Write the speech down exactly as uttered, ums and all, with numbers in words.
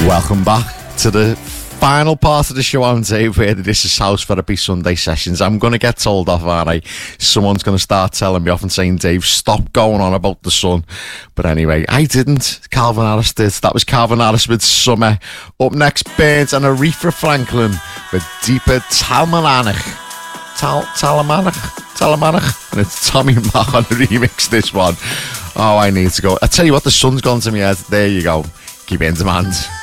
Welcome back to the final part of the show on Dave, where this is House Therapy Sunday Sessions. I'm going to get told off, aren't I? Someone's going to start telling me off and saying, Dave, stop going on about the sun. But anyway, I didn't. Calvin Harris did. That was Calvin Harris with Summer. Up next, Burns and Aretha Franklin with Deeper Talmanach. Tal Talamanach? Talamanach? And it's Tommy Mac on the remix, this one. Oh, I need to go. I tell you what, the sun's gone to me head. There you go. Keep it in demand.